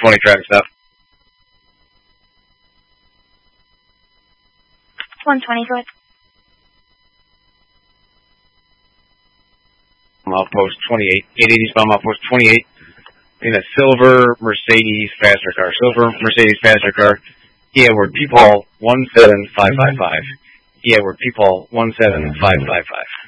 120 traffic stop. 120, go ahead. Outpost 28. 880 bound outpost 28. In a silver Mercedes faster car. Edward Peephall 17555. Edward Peephall 17555.